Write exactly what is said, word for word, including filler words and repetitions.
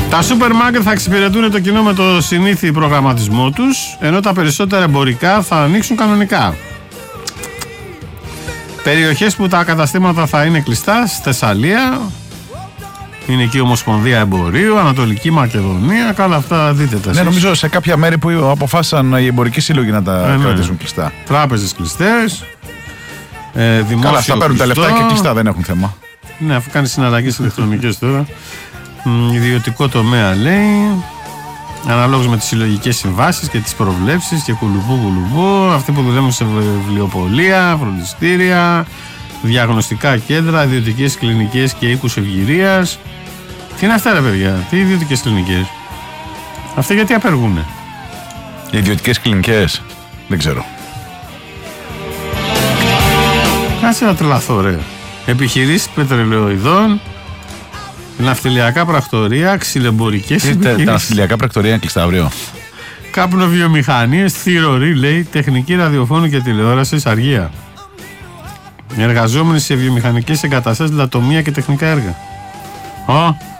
Τα σούπερ μάρκετ θα εξυπηρετούν το κοινό με το συνήθι προγραμματισμό τους, ενώ τα περισσότερα εμπορικά θα ανοίξουν κανονικά. Περιοχές που τα καταστήματα θα είναι κλειστά, στη Θεσσαλία, είναι εκεί η Ομοσπονδία Εμπορίου, Ανατολική Μακεδονία, καλά αυτά δείτε τα. Ναι, νομίζω σε κάποια μέρη που αποφάσισαν οι εμπορικοί σύλλογοι να τα ε, κρατήσουν ναι. κλειστά. Τράπεζες κλειστές, ε, δημόσιο. Καλά, αυτά παίρνουν τα λεφτά και κλειστά, δεν έχουν θέμα. Ναι, αφού κάνει συναλλαγές ηλεκτρονικές τώρα. Ιδιωτικό τομέα λέει, αναλόγως με τις συλλογικές συμβάσεις και τις προβλέψεις και κουλουμπού κουλουμπού, αυτοί που δουλεύουν σε βιβλιοπωλεία, φροντιστήρια, διαγνωστικά κέντρα, ιδιωτικές κλινικές και οίκους ευγυρίας. Τι είναι αυτά ρε παιδιά, τι ιδιωτικές κλινικές? Αυτοί γιατί απεργούνε? Οι ιδιωτικές κλινικές, δεν ξέρω. Κάτσε να τρελαθώ ρε. Επιχειρήσεις πετρελαιοειδών, ναυτιλιακά πρακτορεία, ξυλεμπορικές επιχειρήσεις. Τα ναυτιλιακά πρακτορεία είναι κλειστά αύριο. Καπνοβιομηχανίες, θηροροί λέει, τεχνική ραδιοφώνου και τηλεόρασης, αργία. Εργαζόμενοι σε βιομηχανικές εγκαταστάσεις, λατομεία και τεχνικά έργα. Ω,